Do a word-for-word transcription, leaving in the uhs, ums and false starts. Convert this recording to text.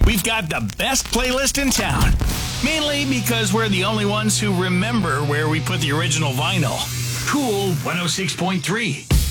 We've got the best playlist in town. Mainly because we're the only ones who remember where we put the original vinyl. Cool one oh six point three.